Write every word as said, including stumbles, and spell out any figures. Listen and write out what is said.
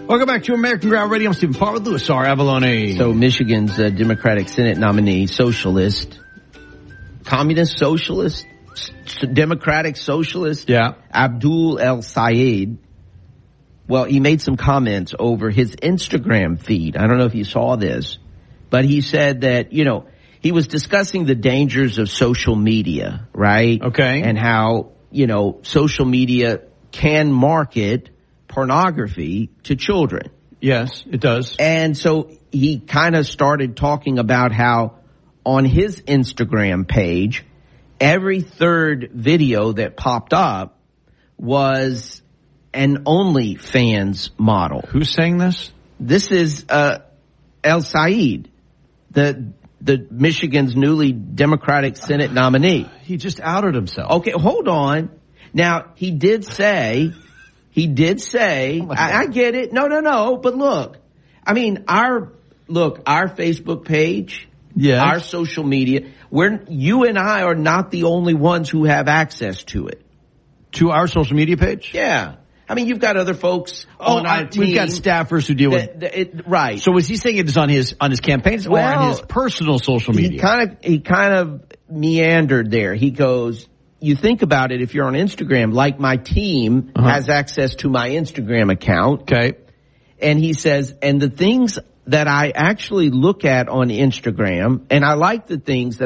Welcome back to American Ground Radio. I'm Stephen Paul with Louis R. Avalone. So Michigan's uh, Democratic Senate nominee, socialist, communist socialist, s- democratic socialist, yeah. Abdul El Sayed. Well, he made some comments over his Instagram feed. I don't know if you saw this, but he said that, you know, he was discussing the dangers of social media, right? Okay. And how, you know, social media can market pornography to children. Yes, it does. And so he kind of started talking about how on his Instagram page, every third video that popped up was an OnlyFans model. Who's saying this? This is uh, El Sayed, the the Michigan's newly Democratic Senate nominee. He just outed himself. Okay, hold on. Now, he did say... He did say, oh I, I get it. No, no, no. But look, I mean, our, look, our Facebook page, yes. our social media, we're, you and I are not the only ones who have access to it. To our social media page? Yeah. I mean, you've got other folks oh, on our I, team. We've got staffers who deal that, with that it. Right. So was he saying it is on his, on his campaigns well, or on his personal social media? He kind of, he kind of meandered there. He goes, you think about it, if you're on Instagram, like my team uh-huh. has access to my Instagram account. Okay. And he says, and the things that I actually look at on Instagram, and I like the things that